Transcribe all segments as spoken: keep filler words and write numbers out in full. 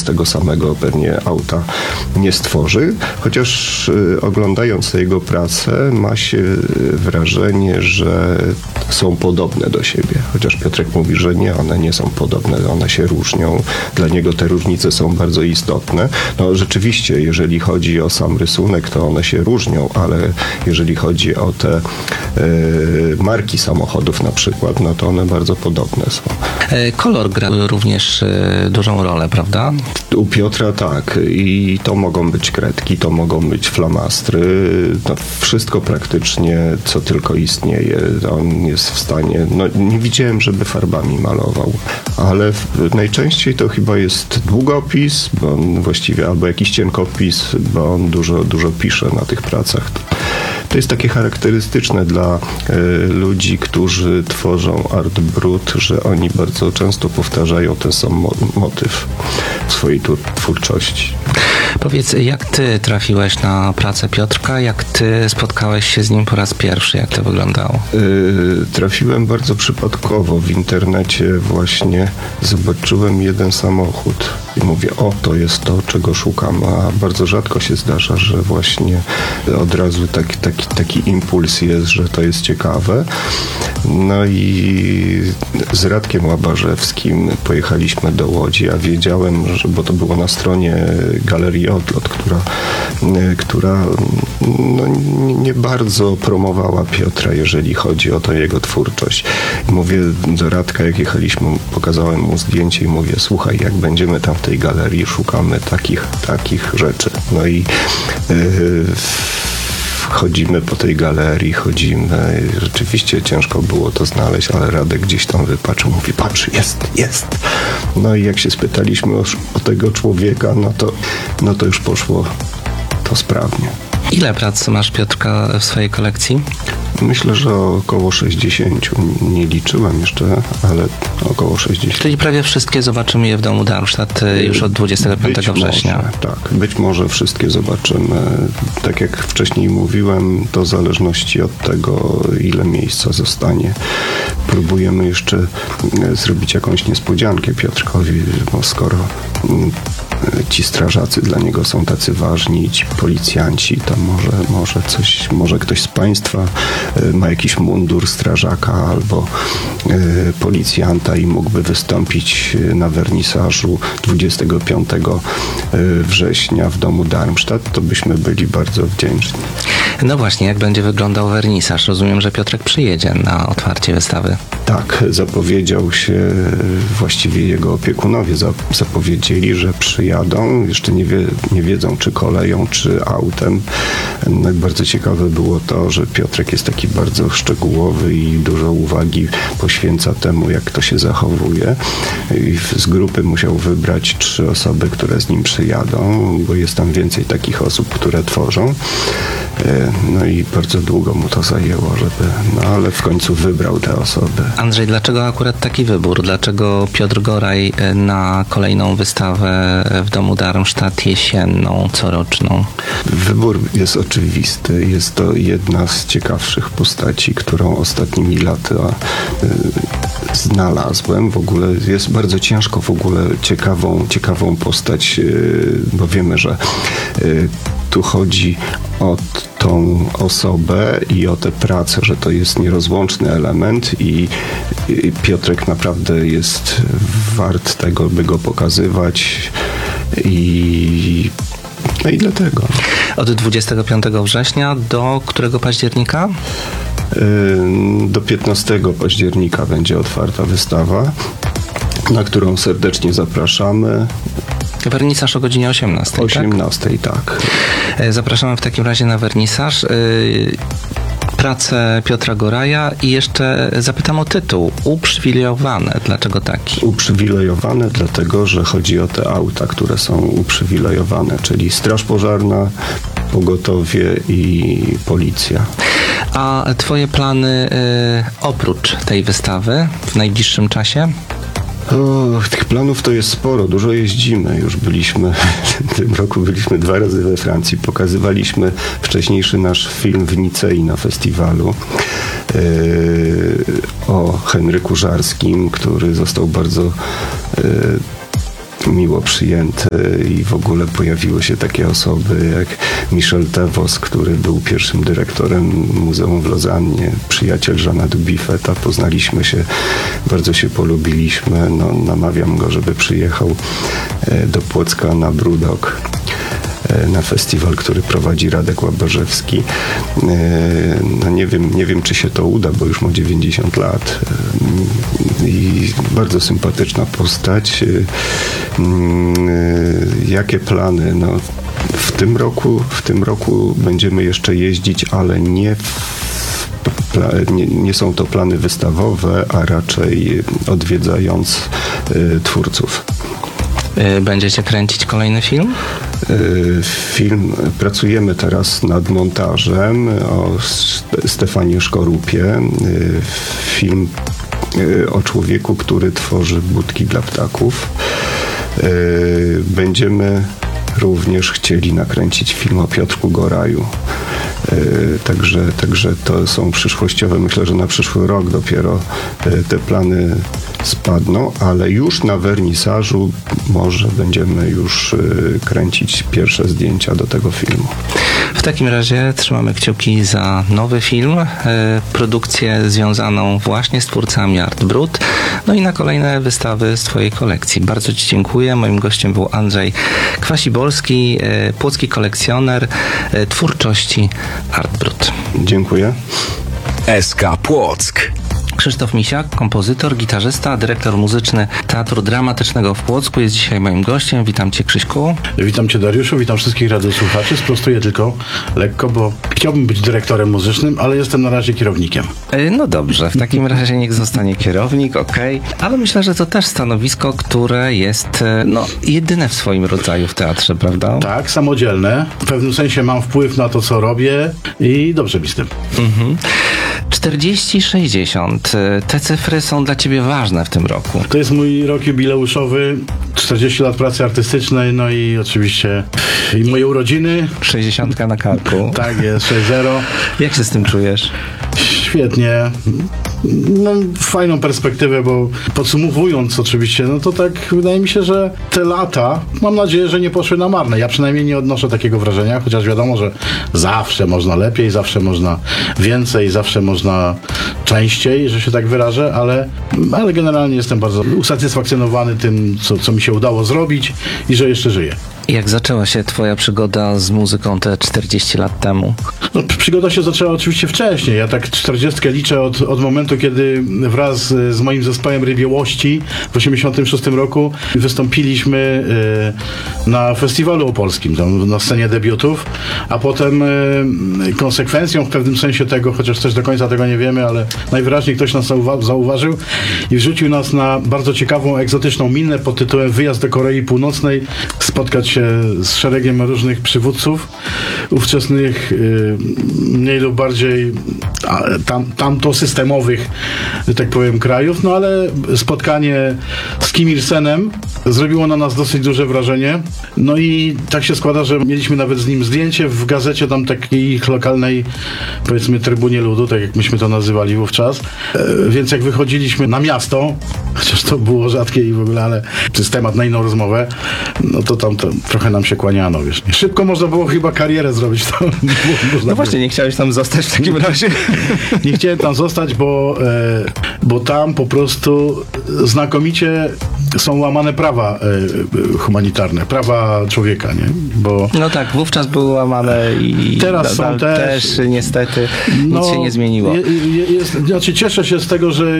z tego samego pewnie auta nie stworzy, chociaż y, oglądając jego pracę ma się wrażenie, że są podobne do siebie. Chociaż Piotrek mówi, że nie, one nie są podobne, one się różnią. Dla niego te różnice są bardzo istotne. No rzeczywiście, jeżeli chodzi o sam rysunek, to one się różnią, ale jeżeli chodzi o te y, marki samochodów na przykład, no to one bardzo podobne są. Kolor gra również dużą rolę, prawda? U Piotra tak. I to mogą być kredki, to mogą być flamastry. To wszystko praktycznie, co tylko istnieje. On jest w stanie... No, nie widziałem, żeby farbami malował, ale w, najczęściej to chyba jest długopis, bo on właściwie, albo jakiś cienkopis, bo on dużo, dużo pisze na tych pracach. To jest takie charakterystyczne dla y, ludzi, którzy tworzą art brut, że oni bardzo często powtarzają ten sam mo- motyw w swojej tu- twórczości. Powiedz, jak ty trafiłeś na pracę Piotrka? Jak ty spotkałeś się z nim po raz pierwszy? Jak to wyglądało? Yy, trafiłem bardzo przypadkowo. W internecie właśnie zobaczyłem jeden samochód i mówię, o, to jest to, czego szukam. A bardzo rzadko się zdarza, że właśnie od razu taki, taki, taki impuls jest, że to jest ciekawe. No i z Radkiem Łabarzewskim pojechaliśmy do Łodzi, a wiedziałem, że, bo to było na stronie Galerii Odlot, która, która no, nie bardzo promowała Piotra, jeżeli chodzi o to jego twórczość. Mówię do Radka, jak jechaliśmy, pokazałem mu zdjęcie i mówię, słuchaj, jak będziemy tam w tej galerii, szukamy takich, takich rzeczy. No i yy, chodzimy po tej galerii, chodzimy. Rzeczywiście ciężko było to znaleźć, ale Radek gdzieś tam wypatrzył, mówi, patrz, jest, jest. No i jak się spytaliśmy o, o tego człowieka, no to, no to już poszło to sprawnie. Ile prac masz, Piotrka, w swojej kolekcji? Myślę, że około sześćdziesiąt. Nie liczyłem jeszcze, ale około sześćdziesiąt. Czyli prawie wszystkie zobaczymy je w domu Darmstadt już od dwudziestego piątego września. Może, tak, być może wszystkie zobaczymy. Tak jak wcześniej mówiłem, to w zależności od tego, ile miejsca zostanie. Próbujemy jeszcze zrobić jakąś niespodziankę Piotrkowi, bo skoro ci strażacy dla niego są tacy ważni, ci policjanci, to może, może coś, może ktoś z Państwa ma jakiś mundur strażaka albo y, policjanta i mógłby wystąpić na wernisażu dwudziestego piątego września w domu Darmstadt, to byśmy byli bardzo wdzięczni. No właśnie, jak będzie wyglądał wernisaż? Rozumiem, że Piotrek przyjedzie na otwarcie wystawy. Tak, zapowiedział się, właściwie jego opiekunowie zapowiedzieli, że przyjadą. Jeszcze nie, wie, nie wiedzą, czy koleją, czy autem. No, bardzo ciekawe było to, że Piotrek jest taki bardzo szczegółowy i dużo uwagi poświęca temu, jak to się zachowuje. I z grupy musiał wybrać trzy osoby, które z nim przyjadą, bo jest tam więcej takich osób, które tworzą. No i bardzo długo mu to zajęło, żeby, no ale w końcu wybrał te osoby. Andrzej, dlaczego akurat taki wybór? Dlaczego Piotr Goraj na kolejną wystawę w domu Darmstadt jesienną, coroczną? Wybór jest oczywisty. Jest to jedna z ciekawszych postaci, którą ostatnimi laty y, znalazłem. W ogóle jest bardzo ciężko w ogóle ciekawą, ciekawą postać, y, bo wiemy, że y, tu chodzi o tą osobę i o tę pracę, że to jest nierozłączny element i, i Piotrek naprawdę jest wart tego, by go pokazywać i no i dlatego. Od dwudziestego piątego września do którego października? Do piętnastego października będzie otwarta wystawa, na którą serdecznie zapraszamy. Wernisaż o godzinie osiemnastej, osiemnastej, tak? tak. Zapraszamy w takim razie na wernisaż. Pracę Piotra Goraja i jeszcze zapytam o tytuł. Uprzywilejowane. Dlaczego taki? Uprzywilejowane dlatego, że chodzi o te auta, które są uprzywilejowane, czyli Straż Pożarna, Pogotowie i Policja. A twoje plany y, oprócz tej wystawy w najbliższym czasie? O, tych planów to jest sporo, dużo jeździmy. Już byliśmy, w tym roku byliśmy dwa razy we Francji. Pokazywaliśmy wcześniejszy nasz film w Nicei na festiwalu yy, o Henryku Żarskim, który został bardzo yy, miło przyjęty i w ogóle pojawiły się takie osoby jak Michel Tevos, który był pierwszym dyrektorem Muzeum w Lozannie, przyjaciel Jeana Dubuffeta. Poznaliśmy się, bardzo się polubiliśmy. No, namawiam go, żeby przyjechał do Płocka na Brudok, na festiwal, który prowadzi Radek Łabarzewski. No nie wiem, nie wiem, czy się to uda, bo już ma dziewięćdziesiąt lat i bardzo sympatyczna postać. Jakie plany? No, w tym roku, w tym roku będziemy jeszcze jeździć, ale nie w Nie, nie są to plany wystawowe, a raczej odwiedzając y, twórców. Będziecie kręcić kolejny film? Film, pracujemy teraz nad montażem o Stefanie Szkorupie. Film o człowieku, który tworzy budki dla ptaków. Będziemy również chcieli nakręcić film o Piotrku Goraju. Także, także to są przyszłościowe. Myślę, że na przyszły rok dopiero te plany spadną, ale już na wernisażu może będziemy już kręcić pierwsze zdjęcia do tego filmu. W takim razie trzymamy kciuki za nowy film, produkcję związaną właśnie z twórcami Art Brut, no i na kolejne wystawy z Twojej kolekcji. Bardzo Ci dziękuję. Moim gościem był Andrzej Kwasiborski, płocki kolekcjoner twórczości Art Brut. Dziękuję. S K Płock. Krzysztof Misiak, kompozytor, gitarzysta, dyrektor muzyczny Teatru Dramatycznego w Płocku, jest dzisiaj moim gościem. Witam Cię, Krzyśku. Witam Cię, Dariuszu, witam wszystkich radiosłuchaczy. Sprostuję tylko lekko, bo chciałbym być dyrektorem muzycznym, ale jestem na razie kierownikiem. No dobrze, w takim razie niech zostanie kierownik, okej. Okay. Ale myślę, że to też stanowisko, które jest no, jedyne w swoim rodzaju w teatrze, prawda? Tak, samodzielne. W pewnym sensie mam wpływ na to, co robię i dobrze mi z tym. Mhm. czterdzieści sześćdziesiąt. Te cyfry są dla Ciebie ważne w tym roku. To jest mój rok jubileuszowy, czterdzieści lat pracy artystycznej, no i oczywiście i moje urodziny. sześćdziesiątka na karku. Tak jest, sześć zero. Jak się z tym czujesz? Świetnie. No, fajną perspektywę, bo podsumowując oczywiście, no to tak wydaje mi się, że te lata, mam nadzieję, że nie poszły na marne. Ja przynajmniej nie odnoszę takiego wrażenia, chociaż wiadomo, że zawsze można lepiej, zawsze można więcej, zawsze można częściej, że się tak wyrażę, ale, ale generalnie jestem bardzo usatysfakcjonowany tym, co, co mi się udało zrobić i że jeszcze żyję. Jak zaczęła się Twoja przygoda z muzyką te czterdzieści lat temu? No, przygoda się zaczęła oczywiście wcześniej. Ja tak czterdziestkę liczę od, od momentu, kiedy wraz z moim zespołem Rybiełości w osiemdziesiątym szóstym roku wystąpiliśmy y, na festiwalu opolskim, tam na scenie debiutów, a potem y, konsekwencją w pewnym sensie tego, chociaż też do końca tego nie wiemy, ale najwyraźniej ktoś nas zauwa- zauważył i wrzucił nas na bardzo ciekawą, egzotyczną minę pod tytułem Wyjazd do Korei Północnej, spotkać się z szeregiem różnych przywódców ówczesnych, y, mniej lub bardziej a, tam, tamtosystemowych, że tak powiem, krajów, no ale spotkanie z Kim Il-senem zrobiło na nas dosyć duże wrażenie. No i tak się składa, że mieliśmy nawet z nim zdjęcie w gazecie tam takiej ich lokalnej, powiedzmy, Trybunie Ludu, tak jak myśmy to nazywali wówczas. E, więc jak wychodziliśmy na miasto, chociaż to było rzadkie i w ogóle, ale to jest temat na inną rozmowę, no to tam to trochę nam się kłaniano, wiesz. Szybko można było chyba karierę zrobić tam. No właśnie, nie chciałeś tam zostać w takim razie? Nie chciałem tam zostać, bo, e, bo tam po prostu znakomicie są łamane prawa e, humanitarne, prawa człowieka, nie? Bo no tak, wówczas były łamane i teraz są też, też niestety no, nic się nie zmieniło. Je, je, jest, znaczy cieszę się z tego, że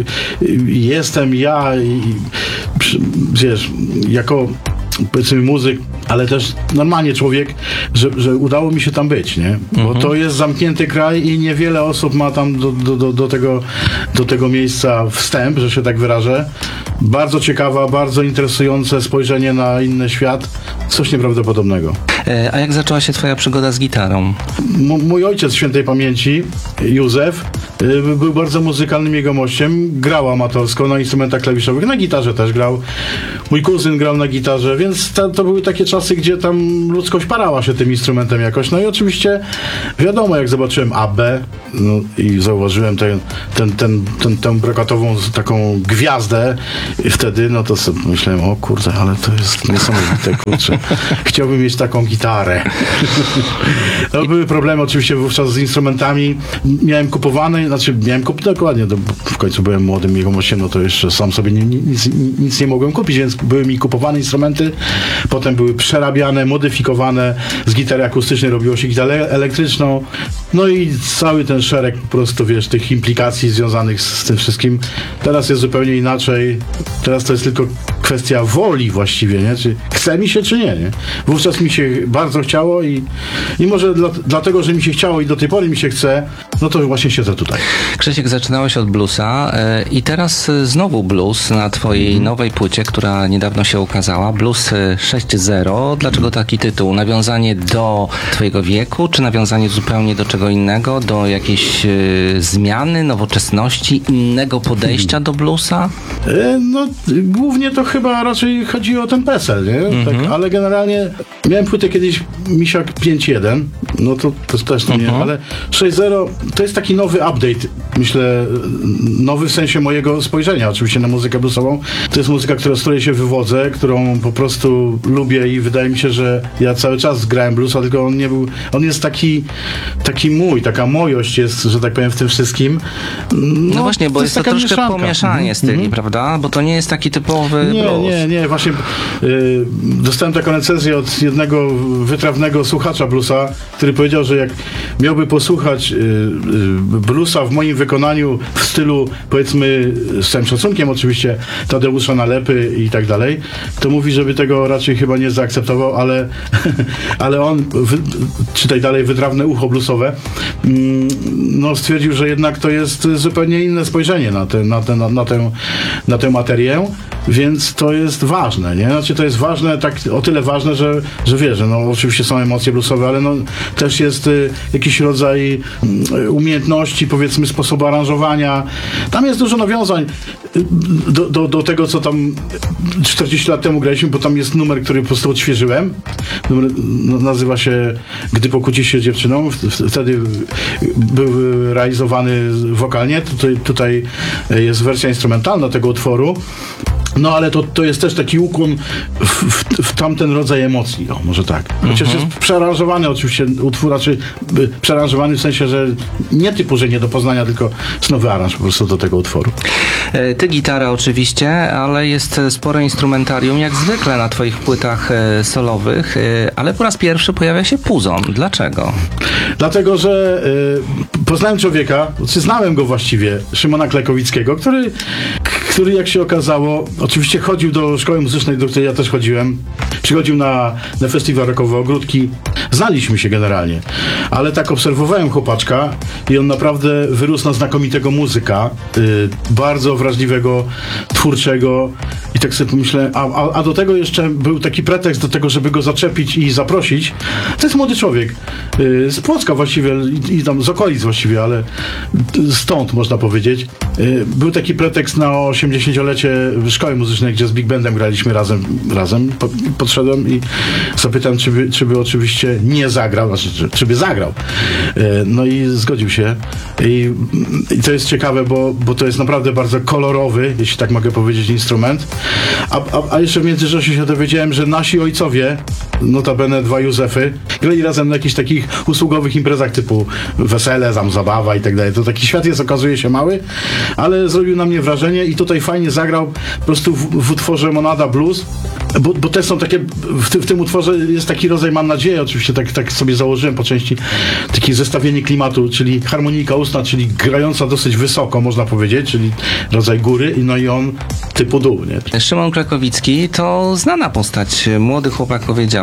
jestem ja i wiesz, jako powiedzmy muzyk, ale też normalnie człowiek, że, że udało mi się tam być, nie? Bo mhm. to jest zamknięty kraj i niewiele osób ma tam do, do, do, do, tego, do tego miejsca wstęp, że się tak wyrażę. Bardzo ciekawa, bardzo interesujące spojrzenie na inny świat. Coś nieprawdopodobnego. E, A jak zaczęła się twoja przygoda z gitarą? M- mój ojciec świętej pamięci, Józef, y, był bardzo muzykalnym jegomościem, grał amatorsko na instrumentach klawiszowych, na gitarze też grał. Mój kuzyn grał na gitarze, więc to, to były takie czasy, gdzie tam ludzkość parała się tym instrumentem jakoś. No i oczywiście wiadomo, jak zobaczyłem A B no, i zauważyłem ten, ten, ten, ten, tę brokatową taką gwiazdę i wtedy, no to sobie myślałem, o kurde, ale to jest niesamowite, kurczę. Chciałbym mieć taką gitarę. No, były problemy oczywiście wówczas z instrumentami. Miałem kupowane, znaczy miałem kupić dokładnie, no, w końcu byłem młodym jegomościem, no to jeszcze sam sobie ni- nic, nic nie mogłem kupić, więc były mi kupowane instrumenty, potem były przerabiane, modyfikowane, z gitary akustycznej robiło się gitarę elektryczną, no i cały ten szereg po prostu, wiesz, tych implikacji związanych z, z tym wszystkim. Teraz jest zupełnie inaczej. Teraz to jest tylko kwestia woli właściwie, nie? Czy chce mi się, czy nie, nie? Wówczas mi się bardzo chciało i, i może dla, dlatego, że mi się chciało i do tej pory mi się chce, no to właśnie siedzę tutaj. Krzysiek, zaczynałeś od bluesa e, i teraz e, znowu blues na twojej Mhm. nowej płycie, która niedawno się ukazała. Blues e, sześć zero. Dlaczego taki tytuł? Nawiązanie do twojego wieku, czy nawiązanie zupełnie do czego innego? Do jakiejś e, zmiany, nowoczesności, innego podejścia do bluesa? E, No, głównie to chyba raczej chodzi o ten PESEL, nie? Tak, ale generalnie miałem płytę kiedyś Misiak pięć jeden, no to, to też to nie, ale sześć zero to jest taki nowy update, myślę, nowy w sensie mojego spojrzenia oczywiście na muzykę bluesową. To jest muzyka, która, z której się wywodzę, którą po prostu lubię i wydaje mi się, że ja cały czas grałem bluesa, tylko on nie był, on jest taki, taki mój, taka mojość jest, że tak powiem, w tym wszystkim. No, No, właśnie, bo jest to taka troszkę mieszanka. pomieszanie styli, prawda? Bo to nie jest taki typowy Nie, blues. nie, nie, właśnie y, dostałem taką recenzję od jednego wytrawnego słuchacza bluesa, który powiedział, że jak miałby posłuchać y, y, bluesa w moim wykonaniu w stylu, powiedzmy, z całym szacunkiem oczywiście, Tadeusza Nalepy i tak dalej, to mówi, żeby tego raczej chyba nie zaakceptował, ale, ale on, wy, czytaj dalej, wytrawne ucho bluesowe, mm, no stwierdził, że jednak to jest zupełnie inne spojrzenie na, te, na, te, na, na, tę, na tę materię, więc to jest ważne, nie? Znaczy to jest ważne, tak o tyle ważne, że, że wiesz, że no oczywiście są emocje bluesowe, ale no też jest y, jakiś rodzaj y, umiejętności, powiedzmy sposobu aranżowania. Tam jest dużo nawiązań y, do, do, do tego, co tam czterdzieści lat temu graliśmy, bo tam jest numer, który po prostu odświeżyłem. Numer, no, nazywa się Gdy pokłócisz się z dziewczyną. W, w, wtedy był realizowany wokalnie. Tutaj, tutaj jest wersja instrumentalna tego utworu. No ale to, to jest też taki ukłon w, w, w tamten rodzaj emocji, o może tak. Chociaż jest przearanżowany oczywiście utwór, raczej y, przearanżowany w sensie, że nie typu, że nie do poznania, tylko jest nowy aranż po prostu do tego utworu. E, Ty gitara oczywiście, ale jest spore instrumentarium, jak zwykle na twoich płytach e, solowych, e, ale po raz pierwszy pojawia się puzon. Dlaczego? Dlatego, że y, poznałem człowieka, czy znałem go właściwie, Szymona Klekowickiego, który, który jak się okazało, oczywiście chodził do szkoły muzycznej, do której ja też chodziłem. Przychodził na, na festiwal Rockowe Ogródki. Znaliśmy się generalnie, ale tak obserwowałem chłopaczka i on naprawdę wyrósł na znakomitego muzyka, y, bardzo wrażliwego, twórczego i tak sobie pomyślałem, a, a, a do tego jeszcze był taki pretekst do tego, żeby go zaczepić i zaprosić. To jest młody człowiek, y, z Płocka właściwie i, i tam z okolic właściwie, ale stąd można powiedzieć. Y, był taki pretekst na osiemdziesięciolecie szkoły muzycznej, gdzie z Big Bandem graliśmy razem, razem. Po, podszedłem i zapytałem, czy by, czy by oczywiście nie zagrał, znaczy, czy, czy by zagrał. Y, no i zgodził się. I, i to jest ciekawe, bo, bo to jest naprawdę bardzo kolorowy, jeśli tak mogę powiedzieć, instrument. A, a, a jeszcze w międzyczasie się dowiedziałem, że nasi ojcowie, notabene dwa Józefy, grali razem na jakichś takich usługowych imprezach typu wesele, tam zabawa i tak dalej. To taki świat jest, okazuje się, mały, ale zrobił na mnie wrażenie i tutaj fajnie zagrał po prostu w, w utworze Monada Blues, bo, bo te są takie, w, ty, w tym utworze jest taki rodzaj, mam nadzieję, oczywiście tak, tak sobie założyłem po części, takie zestawienie klimatu, czyli harmonika ustna, czyli grająca dosyć wysoko, można powiedzieć, czyli rodzaj góry, no i on typu dół, nie? Szymon Klekowicki to znana postać. Młody chłopak, powiedziałeś.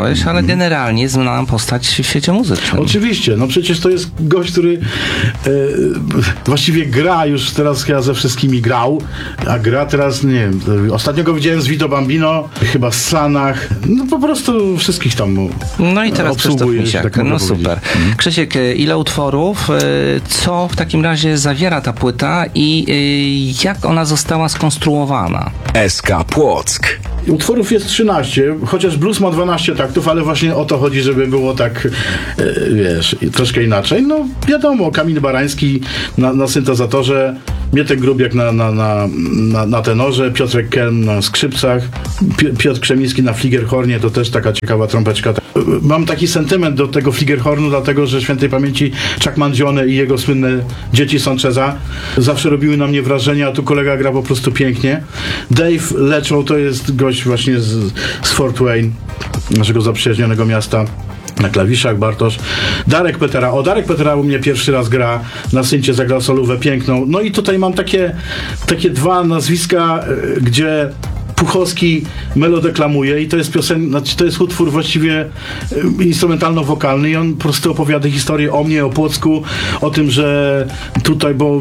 powiedziałeś, ale generalnie znana postać w świecie muzycznym. Oczywiście, no przecież to jest gość, który e, właściwie gra już teraz chyba ze wszystkimi grał, a gra teraz, nie wiem, ostatnio go widziałem z Vito Bambino, chyba w Sanach, no po prostu wszystkich tam No i teraz Krzysztof obsługuje, Misiak. tak No mogę super. powiedzieć. Krzysiek, ile utworów, y, co w takim razie zawiera ta płyta i y, jak ona została skonstruowana? S K Płock. Utworów jest trzynaście, chociaż blues ma dwanaście taktów, ale właśnie o to chodzi, żeby było tak, e, wiesz, troszkę inaczej. No wiadomo, Kamil Barański na, na syntezatorze, Mietek Grubiak na, na, na, na, na tenorze, Piotrek Kelm na skrzypcach, Pi- Piotr Krzemiński na fligerhornie, to też taka ciekawa trąbeczka. Mam taki sentyment do tego fligerhornu, dlatego że świętej pamięci Chuck Mangione i jego słynne Dzieci Sancheza zawsze robiły na mnie wrażenie, a tu kolega gra po prostu pięknie. Dave Leczow to jest gość właśnie z, z Fort Wayne, naszego zaprzyjaźnionego miasta. Na klawiszach Bartosz. Darek Petera. O, Darek Petera u mnie pierwszy raz gra. Na syncie zagrał solówę piękną. No i tutaj mam takie, takie dwa nazwiska, y, gdzie Puchowski melodeklamuje i to jest piosen, znaczy to jest utwór właściwie y, instrumentalno-wokalny i on po prostu opowiada historię o mnie, o Płocku, o tym, że tutaj, bo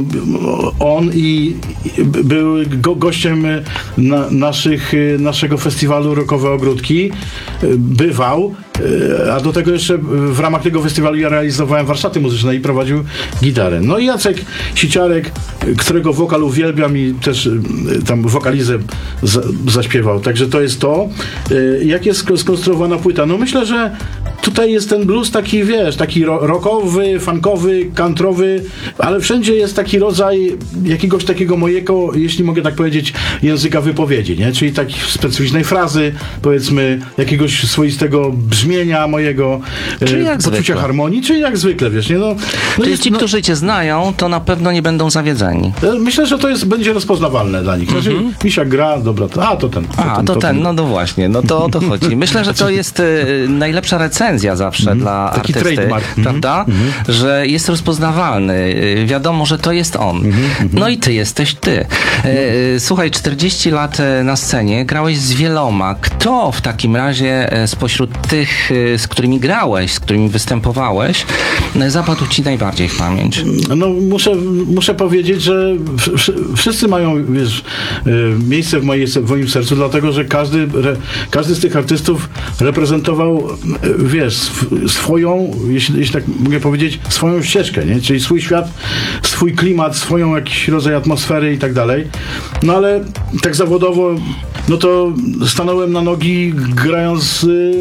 on i, i był go, gościem na, naszych, naszego festiwalu Rockowe Ogródki, y, bywał, y, a do tego jeszcze w ramach tego festiwalu ja realizowałem warsztaty muzyczne i prowadził gitarę. No i Jacek Siciarek, którego wokal uwielbiam i też y, tam wokalizę za, zaśpiewał. Także to jest to. Y, jak jest sk- skonstruowana płyta? No myślę, że tutaj jest ten blues taki, wiesz, taki ro- rockowy, funkowy, countrywy, ale wszędzie jest taki rodzaj jakiegoś takiego mojego, jeśli mogę tak powiedzieć, języka wypowiedzi, nie? Czyli takiej specyficznej frazy, powiedzmy, jakiegoś swoistego brzmienia mojego, Czyli y, jak poczucia zwykle. harmonii, czyli jak zwykle, wiesz, nie? No, no Czyli jest, ci, no, którzy cię znają, to na pewno nie będą zawiedzeni. myślę, że to jest, będzie rozpoznawalne dla nich. Znaczy, Misia gra, dobra, to, a to ten. A, to ten, no to właśnie, no to o to chodzi. Myślę, że to jest y, najlepsza recenzja zawsze dla Taki artysty, trademark. prawda? Że jest rozpoznawalny. Y, wiadomo, że to jest on. No i ty jesteś ty. Y, y, słuchaj, czterdzieści lat y, na scenie, grałeś z wieloma. Kto w takim razie y, spośród tych, y, z którymi grałeś, z którymi występowałeś, y, zapadł ci najbardziej w pamięć? No muszę, muszę powiedzieć, że wsz- wszyscy mają, wiesz, y, miejsce w, mojej, w moim sercu, dlatego, że każdy, re, każdy z tych artystów reprezentował, y, wiesz, sw- swoją, jeśli, jeśli tak mogę powiedzieć, swoją ścieżkę, nie? Czyli swój świat, swój klimat, swoją jakiś rodzaj atmosfery i tak dalej. No ale tak zawodowo, no to stanąłem na nogi grając y,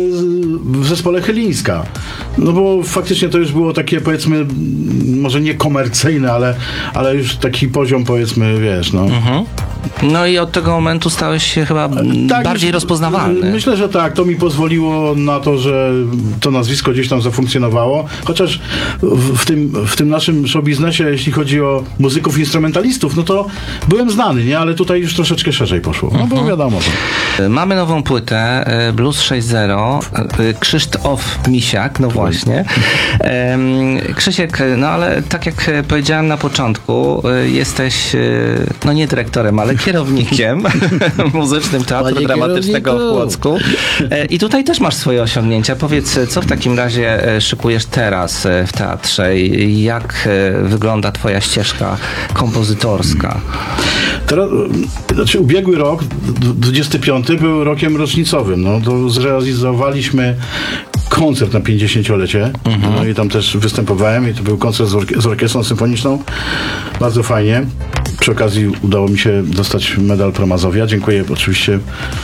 w zespole Chylińska. No bo faktycznie to już było takie, powiedzmy, może nie komercyjne, ale, ale już taki poziom, powiedzmy, wiesz, no. Mhm. No i od tego momentu stałeś się chyba Tak, bardziej już- rozpoznawalny. Myślę, że tak. To mi pozwoliło na to, że to nazwisko gdzieś tam zafunkcjonowało. Chociaż w, w, tym, w tym naszym showbiznesie, jeśli chodzi o muzyków, instrumentalistów, no to byłem znany, nie? Ale tutaj już troszeczkę szerzej poszło. No bo wiadomo. Mamy nową płytę, e, Blues sześć zero, e, Krzysztof Misiak, no właśnie. Em, Krzysiek, no ale tak jak powiedziałem na początku, e, jesteś, e, no nie dyrektorem, ale kierownikiem muzycznym Teatru Panie Dramatycznego w kierowniku. Płocku. E, I tutaj też masz swoje osiągnięcia. Powiedz, co w takim razie e, szykujesz teraz e, w teatrze i jak e, wygląda twoja ścieżka kompozytorska? Teraz, znaczy ubiegły rok, dwudziesty piąty, był rokiem rocznicowym. No, to zrealizowaliśmy koncert na pięćdziesięciolecie. No i tam też występowałem i to był koncert z, ork- z orkiestrą symfoniczną. Bardzo fajnie. Przy okazji udało mi się dostać medal Promazowia. Dziękuję oczywiście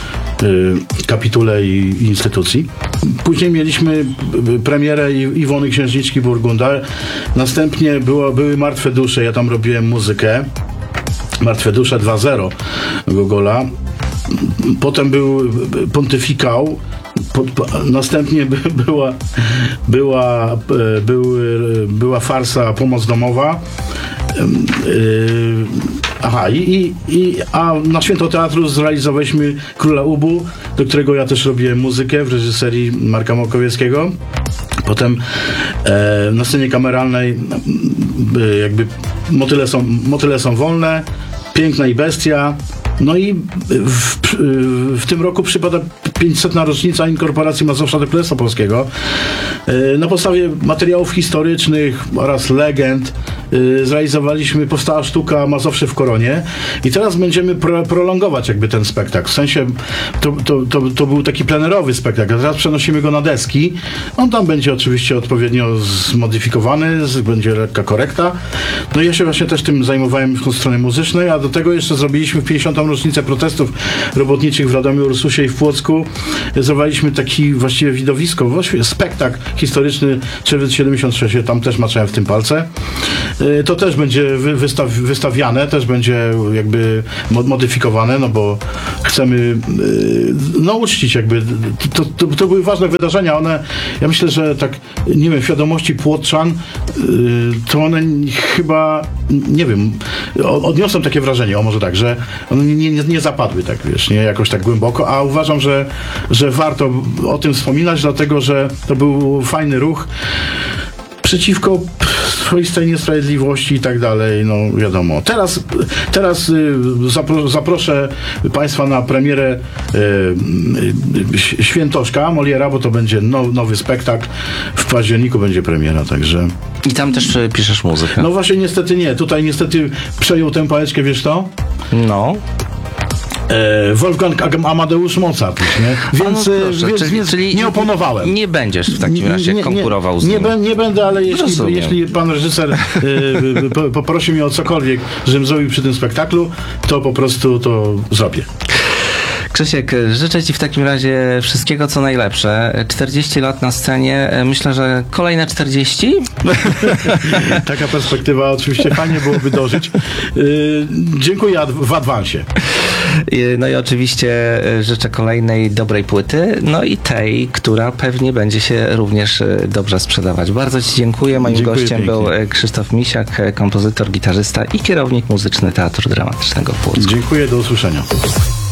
y, kapitule i, i instytucji. Później mieliśmy y, premierę I- Iwony Księżniczki Burgunda. Następnie było, były Martwe Dusze. Ja tam robiłem muzykę. Martwe Dusze dwa zero Gogola. Potem był pontyfikał. Po, po, następnie by, była, była, e, były, była farsa Pomoc domowa. Yy, aha, i, i, i, a na Święto Teatru zrealizowaliśmy Króla Ubu, do którego ja też robiłem muzykę w reżyserii Marka Mokowieckiego. Potem e, na scenie kameralnej e, jakby motyle są, motyle są wolne, Piękna i Bestia. No i w, w tym roku przypada pięćsetna rocznica inkorporacji Mazowsza do Królestwa Polskiego. E, Na podstawie materiałów historycznych oraz legend e, zrealizowaliśmy, powstała sztuka Mazowsze w Koronie i teraz będziemy pro, prolongować jakby ten spektakl. W sensie to, to, to, to był taki plenerowy spektakl, a teraz przenosimy go na deski. On tam będzie oczywiście odpowiednio zmodyfikowany, z- będzie lekka korekta. No i ja się właśnie też tym zajmowałem w stronie muzycznej, a do tego jeszcze zrobiliśmy w pięćdziesiątą rocznicę protestów robotniczych w Radomiu, Ursusie i w Płocku. Zrobiliśmy taki właściwie widowisko, właściwie spektakl historyczny Czerwiec siedemdziesiąt sześć, ja tam też maczałem w tym palce. Y, To też będzie wy- wystaw, wystawiane, też będzie jakby mo- modyfikowane, no bo chcemy y, no uczcić jakby, to, to, to były ważne wydarzenia, one, ja myślę, że tak, nie wiem, w świadomości płotczan, y, to one chyba, nie wiem, o- odniosłem takie wrażenie, o może tak, że one nie, nie, nie zapadły tak, wiesz, nie jakoś tak głęboko, a uważam, że, że warto o tym wspominać, dlatego, że to był fajny ruch przeciwko swoistej niesprawiedliwości i tak dalej, no wiadomo. Teraz, teraz y, zapro, zaproszę Państwa na premierę y, y, Świętoszka Moliera, bo to będzie now, nowy spektakl. W październiku będzie premiera, także... I tam też e, piszesz muzykę. No właśnie niestety nie. Tutaj niestety przejął tę pałeczkę, wiesz to? No. E, Wolfgang Am- Amadeusz Mozart, nie? Więc, A, no proszę, więc, czyli, więc czyli nie oponowałem. Nie będziesz w takim razie Nie- nie- konkurował z nie, nim. bę- nie będę, ale jeśli, Rozumiem. jeśli pan reżyser y, po- poprosi mnie o cokolwiek, żebym zrobił przy tym spektaklu, to po prostu to zrobię. Krzysiek, życzę Ci w takim razie wszystkiego co najlepsze. czterdzieści lat na scenie, myślę, że kolejne czterdzieści? Taka perspektywa oczywiście fajnie byłoby dożyć. Y, dziękuję ad- w awansie. No i oczywiście życzę kolejnej dobrej płyty, no i tej, która pewnie będzie się również dobrze sprzedawać. Bardzo Ci dziękuję. Moim Dziękuję gościem pięknie. był Krzysztof Misiak, kompozytor, gitarzysta i kierownik muzyczny Teatru Dramatycznego w Płocku. Dziękuję, do usłyszenia.